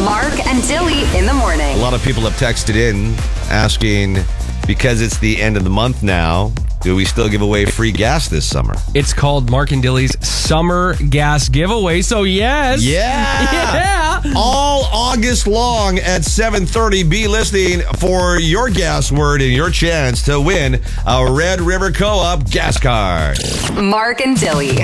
Mark and Dilly in the morning. A lot of people have texted in asking, because it's the end of the month now, do we still give away free gas this summer? It's called Mark and Dilly's Summer Gas Giveaway, so yes. Yeah. All August long at 7:30, be listening for your gas word and your chance to win a Red River Co-op gas card. Mark and Dilly.